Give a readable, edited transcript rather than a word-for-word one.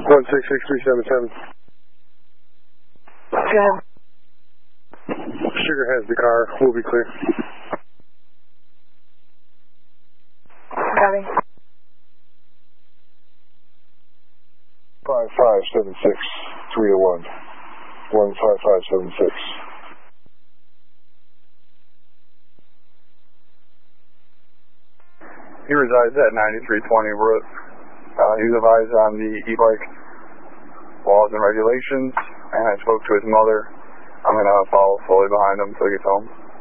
166377. Go ahead. Sugar has the car. We'll be clear. Copy. 5576 301 15576. He resides at 9320 Brooke. He's advised on the e-bike laws and regulations, and I spoke to his mother. I'm going to follow fully behind him until he gets home.